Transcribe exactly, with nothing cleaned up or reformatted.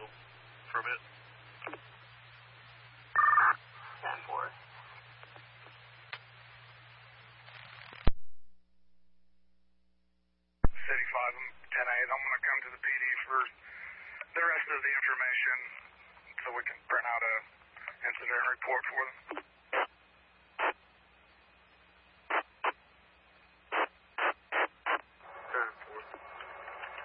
hospital for a bit. ten four. City five, I'm ten eight. I'm going to come to the P D for the rest of the information so we can print out a incident report for them.